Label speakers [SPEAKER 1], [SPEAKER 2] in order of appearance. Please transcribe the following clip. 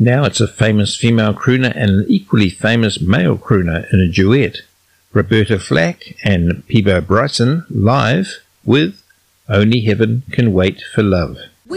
[SPEAKER 1] Now it's a famous female crooner and an equally famous male crooner in a duet. Roberta Flack and Peabo Bryson live with Only Heaven Can Wait for Love.